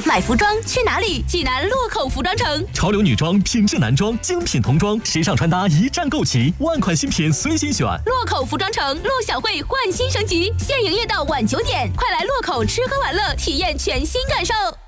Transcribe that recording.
买服装去哪里？济南洛口服装城， 潮流女装、品质男装、精品童装，时尚穿搭一站购齐，万款新品随心选。 洛口服装城，陆小慧焕新升级，现营业到晚9点，快来洛口吃喝玩乐，体验全新感受。